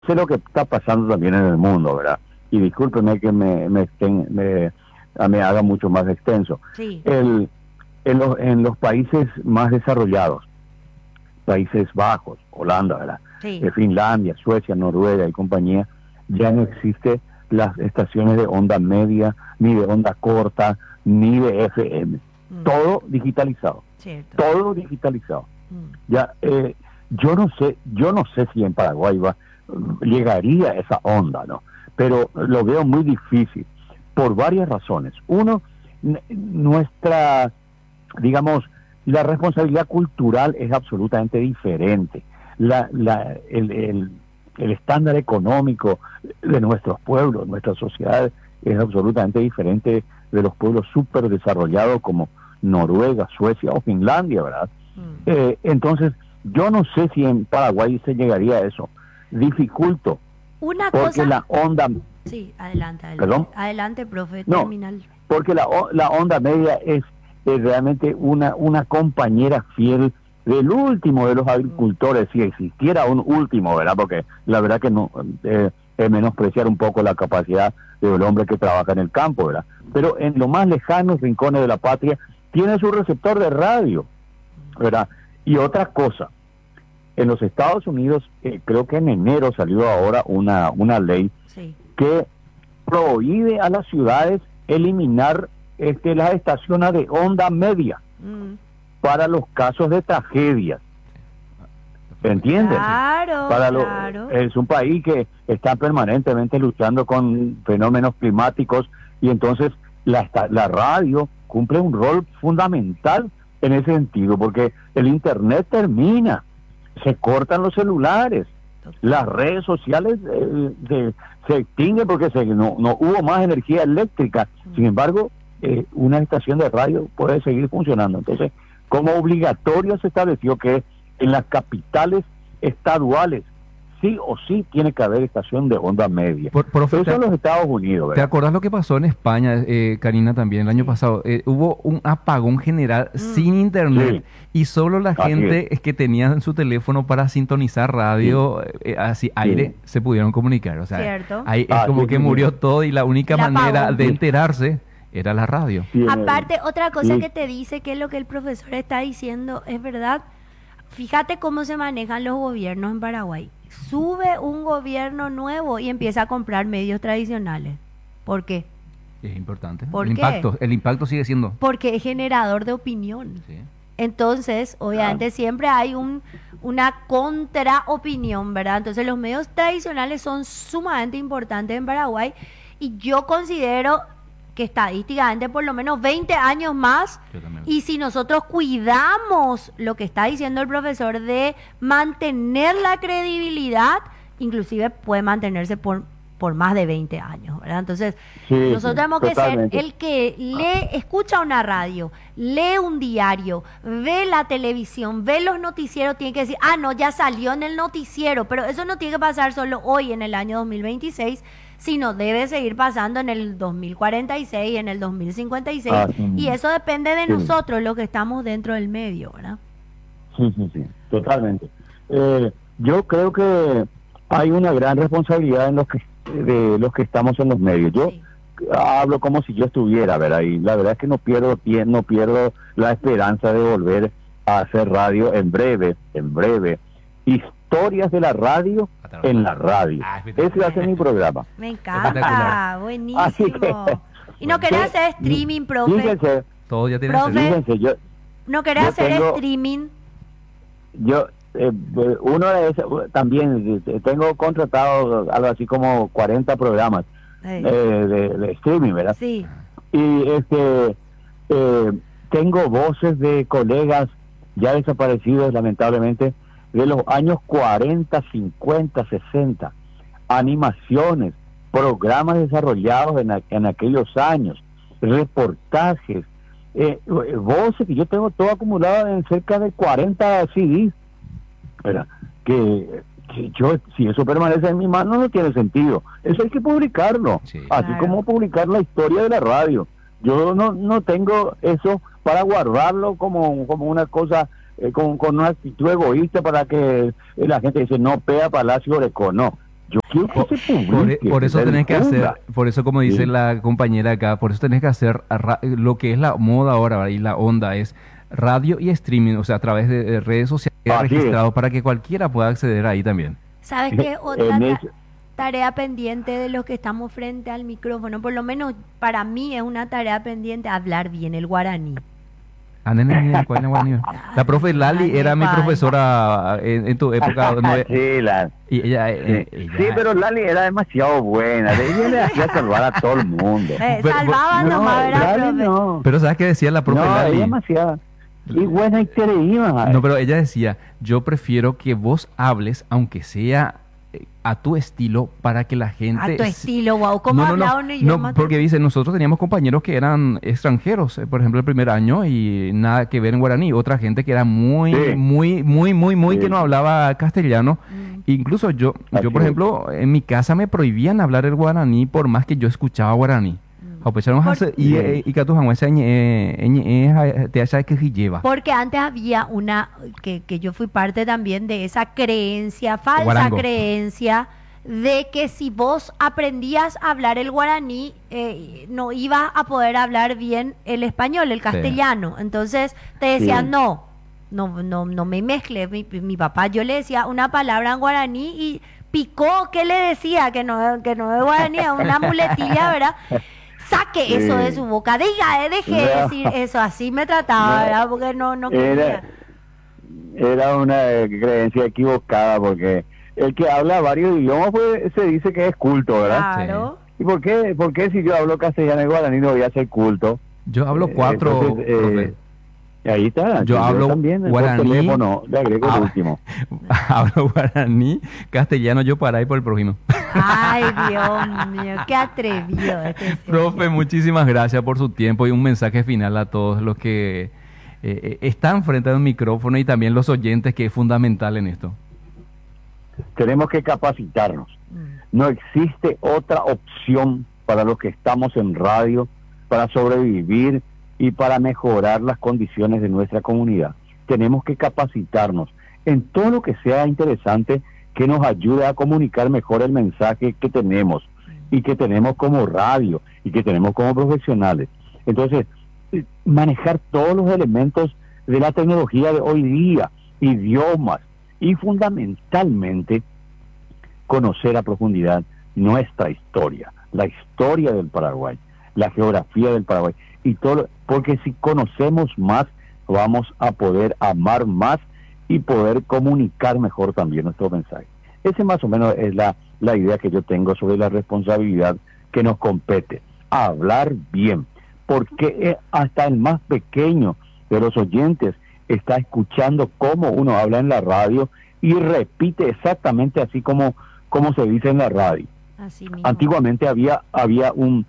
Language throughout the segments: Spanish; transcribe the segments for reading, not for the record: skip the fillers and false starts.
sé lo que está pasando también en el mundo, ¿verdad? Y discúlpeme que me haga mucho más extenso. Sí. En los países más desarrollados, Países Bajos, Holanda, ¿verdad? Sí. Finlandia, Suecia, Noruega y compañía, ya no existe las estaciones de onda media, ni de onda corta, ni de FM. Todo digitalizado. Cierto. Todo digitalizado. Ya, yo no sé si en Paraguay llegaría esa onda, ¿no? Pero lo veo muy difícil por varias razones. Uno, nuestra, digamos, la responsabilidad cultural es absolutamente diferente. El estándar económico de nuestros pueblos, nuestra sociedad es absolutamente diferente de los pueblos súper desarrollados como Noruega, Suecia o Finlandia, ¿verdad? Entonces, yo no sé si en Paraguay se llegaría a eso. Dificulto. Una porque cosa... la onda... Sí, adelante. ¿Perdón? Adelante, profe, No, terminal. porque la onda media es realmente una compañera fiel del último de los agricultores, si existiera un último, ¿verdad? Porque la verdad que no es menospreciar un poco la capacidad del hombre que trabaja en el campo, ¿verdad? Pero en los más lejanos rincones de la patria tiene su receptor de radio, ¿verdad? Y otra cosa, en los Estados Unidos, creo que en enero salió ahora una ley que prohíbe a las ciudades eliminar las estaciones de onda media para los casos de tragedias. ¿Entiendes? Claro. Es un país que está permanentemente luchando con fenómenos climáticos y entonces la radio cumple un rol fundamental en ese sentido, porque el internet termina, se cortan los celulares, las redes sociales se extinguen porque no hubo más energía eléctrica. Sin embargo, una estación de radio puede seguir funcionando. Entonces, como obligatorio se estableció que en las capitales estaduales sí o sí tiene que haber estación de onda media. Profe, eso en los Estados Unidos, ¿verdad? ¿Te acordás lo que pasó en España, Karina, también el año pasado? Hubo un apagón general sin internet y solo la gente es que tenía en su teléfono para sintonizar radio, así aire, se pudieron comunicar. O sea, ahí es como que murió todo y la única manera de enterarse era la radio. Aparte, otra cosa que te dice que lo que el profesor está diciendo es verdad. Fíjate cómo se manejan los gobiernos en Paraguay. Sube un gobierno nuevo y empieza a comprar medios tradicionales. ¿Por qué? Es importante. ¿Por qué? El impacto sigue siendo. Porque es generador de opinión. Sí. Entonces, obviamente siempre hay una contraopinión, ¿verdad? Entonces los medios tradicionales son sumamente importantes en Paraguay y yo considero que estadísticamente por lo menos 20 años más, y si nosotros cuidamos lo que está diciendo el profesor de mantener la credibilidad, inclusive puede mantenerse por más de 20 años, ¿verdad? Entonces, nosotros tenemos que ser el que escucha una radio, lee un diario, ve la televisión, ve los noticieros, tiene que decir, no, ya salió en el noticiero, pero eso no tiene que pasar solo hoy en el año 2026, sino debe seguir pasando en el 2046, en el 2056, y eso depende de nosotros, los que estamos dentro del medio, ¿verdad? Sí, totalmente. Yo creo que hay una gran responsabilidad de los que estamos en los medios. Yo hablo como si yo estuviera, ¿verdad? Y la verdad es que no pierdo la esperanza de volver a hacer radio en breve. Historias de la radio en la radio. Ese va a ser mi programa. Me encanta, buenísimo. ¿Y no querés hacer streaming, profe? Fíjense, todo ya tiene fíjense, ¿no querés hacer streaming? Uno de esos, también tengo contratado algo así como 40 programas de streaming, ¿verdad? Sí. Y tengo voces de colegas ya desaparecidos, lamentablemente, de los años 40, 50, 60, animaciones, programas desarrollados en aquellos años, reportajes, voces que yo tengo todo acumulado en cerca de 40 CDs, ¿verdad? Que yo, si eso permanece en mi mano, no tiene sentido. Eso hay que publicarlo, así como publicar la historia de la radio. Yo no tengo eso para guardarlo como una cosa, con una actitud egoísta para que la gente dice, no, Pea Palacio Oreco, no. Yo quiero que se publique. Por eso se tenés que difunda. hacer, por eso como dice Sí. la compañera acá, por eso tenés que hacer lo que es la moda ahora, ¿verdad? Y la onda es radio y streaming, o sea, a través de redes sociales Así es. registrados para que cualquiera pueda acceder ahí también. ¿Sabes qué? Otra En eso- tarea pendiente de los que estamos frente al micrófono, por lo menos para mí es una tarea pendiente hablar bien el guaraní. La profe Lali era mi profesora en tu época. Sí, Y ella, sí, pero Lali era demasiado buena. Ella le hacía salvar a todo el mundo. Salvaban No, nomás, ¿verdad, Lali profe? no. pero ¿sabes qué decía la profe No, ella Lali? demasiado. Y buena y creída. No, pero ella decía, yo prefiero que vos hables, aunque sea a tu estilo, para que la gente... A tu estilo, wow. ¿Cómo hablaba un idioma? No, porque dice, nosotros teníamos compañeros que eran extranjeros, por ejemplo, el primer año, y nada que ver en guaraní. Otra gente que era muy, Sí. muy, Sí. que no hablaba castellano. Incluso yo, Así por es. ejemplo, en mi casa me prohibían hablar el guaraní por más que yo escuchaba guaraní. Y que tu te haya que lleva. Porque antes había una, que yo fui parte también de esa creencia, falsa Guarango. creencia, de que si vos aprendías a hablar el guaraní, no ibas a poder hablar bien el español, el castellano. Entonces te decían, Sí. no me mezcle. Mi papá, yo le decía una palabra en guaraní y picó, ¿qué le decía? Que no es guaraní, es una muletilla, ¿verdad? Saque Sí. eso de su boca, diga, deje de No. decir eso, así me trataba, No. ¿verdad? Porque no quería. Era una creencia equivocada porque el que habla varios idiomas pues, se dice que es culto, ¿verdad? Claro. ¿Y por qué si yo hablo castellano y guaraní no voy a ser culto? Yo hablo cuatro, Entonces, profe. ahí está. Yo hablo también, por guaraní. teléfono, le agrego el Ah, último. Hablo guaraní, castellano, yo para ahí por el prójimo. Ay, Dios mío, qué atrevido este señor. Profe, muchísimas gracias por su tiempo y un mensaje final a todos los que están frente a un micrófono y también los oyentes, que es fundamental en esto. Tenemos que capacitarnos. No existe otra opción para los que estamos en radio para sobrevivir y para mejorar las condiciones de nuestra comunidad. Tenemos que capacitarnos en todo lo que sea interesante que nos ayude a comunicar mejor el mensaje que tenemos y que tenemos como radio y que tenemos como profesionales. Entonces, manejar todos los elementos de la tecnología de hoy día, idiomas y fundamentalmente conocer a profundidad nuestra historia, la historia del Paraguay, la geografía del Paraguay y todo, porque si conocemos más vamos a poder amar más y poder comunicar mejor también nuestro mensaje. Ese más o menos es la idea que yo tengo sobre la responsabilidad que nos compete, hablar bien, porque hasta el más pequeño de los oyentes está escuchando cómo uno habla en la radio y repite exactamente así como se dice en la radio. Así mismo. Antiguamente había un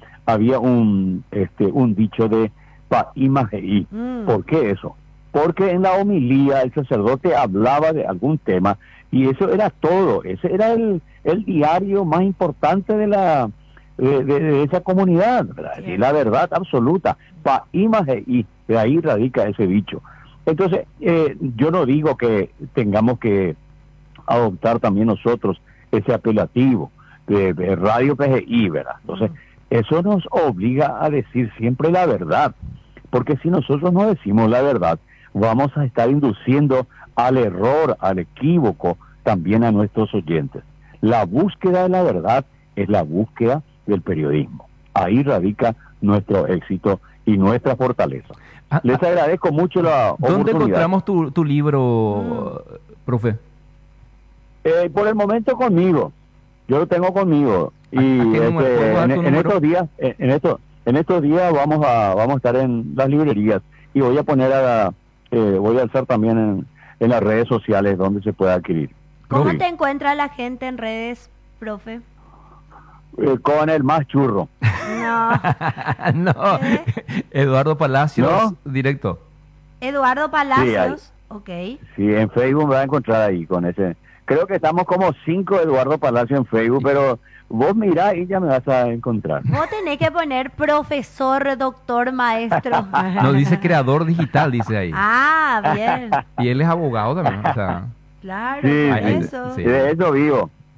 dicho de pa'imajeí. ¿Por qué eso? Porque en la homilía el sacerdote hablaba de algún tema y eso era todo. Ese era el diario más importante de esa comunidad, ¿verdad? Sí. Y la verdad absoluta. Pa'imajeí, de ahí radica ese dicho. Entonces, yo no digo que tengamos que adoptar también nosotros ese apelativo de Radio PGI, ¿verdad? Entonces, eso nos obliga a decir siempre la verdad, porque si nosotros no decimos la verdad, vamos a estar induciendo al error, al equívoco, también a nuestros oyentes. La búsqueda de la verdad es la búsqueda del periodismo. Ahí radica nuestro éxito y nuestra fortaleza. Les agradezco mucho la oportunidad. ¿Dónde encontramos tu libro, profe? Por el momento conmigo. Yo lo tengo conmigo. Y ¿A qué número? ¿Puedo dar tu en número? estos días vamos a estar en las librerías y voy a poner voy a alzar también en las redes sociales donde se pueda adquirir. ¿Cómo Sí. te encuentra la gente en redes, profe? Con el más churro. No. No, Eduardo Palacios, directo. Eduardo Palacios, ok. Sí, en Facebook me va a encontrar ahí con ese. Creo que estamos como 5 Eduardo Palacio en Facebook, pero vos mirá y ya me vas a encontrar. Vos tenés que poner profesor, doctor, maestro. No, dice creador digital, dice ahí. Ah, bien. Y él es abogado también, o sea... Claro, Sí, por sí, eso. sí. De eso vivo.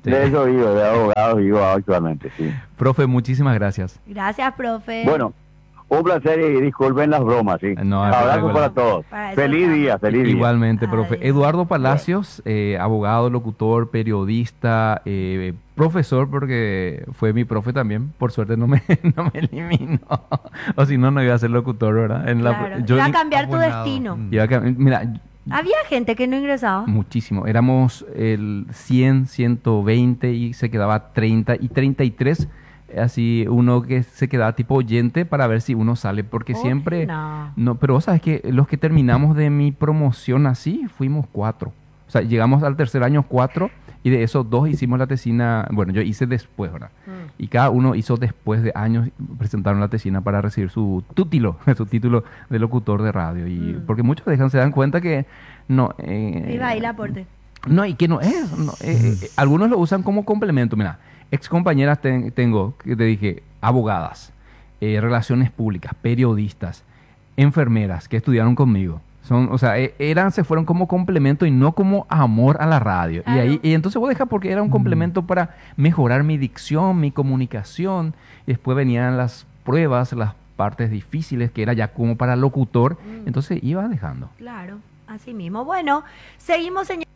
Sí. De eso vivo, de abogado vivo actualmente, sí. Profe, muchísimas gracias. Gracias, profe. Bueno, un placer y disculpen las bromas, sí. No, Abrazo para todos. Para eso Feliz estamos. día, feliz día. Igualmente, profe. Adiós. Eduardo Palacios, abogado, locutor, periodista, profesor, porque fue mi profe también. Por suerte no me, no me eliminó. O si no, no iba a ser locutor, ¿verdad? Claro. Iba a cambiar tu destino. Mira, Había gente que no ingresaba. muchísimo. Éramos el 100, 120 y se quedaba 30 y 33. Así uno que se quedaba tipo oyente para ver si uno sale, porque Uy, siempre... no. No, pero vos sabes que los que terminamos de mi promoción así, fuimos 4. O sea, llegamos al tercer año 4 y de esos 2 hicimos la tesina, bueno, yo hice después, ¿verdad? Y cada uno hizo después de años, presentaron la tesina para recibir su título, su título de locutor de radio. Y porque muchos se dan cuenta que no... Iba ahí el aporte. No, y que no es. No, algunos lo usan como complemento. Mira, ex compañeras tengo, que te dije, abogadas, relaciones públicas, periodistas, enfermeras que estudiaron conmigo. Son, o sea, se fueron como complemento y no como amor a la radio. Claro. Y entonces vos dejas porque era un complemento para mejorar mi dicción, mi comunicación. Y después venían las pruebas, las partes difíciles, que era ya como para locutor. Entonces iba dejando. Claro, así mismo. Bueno, seguimos, señor.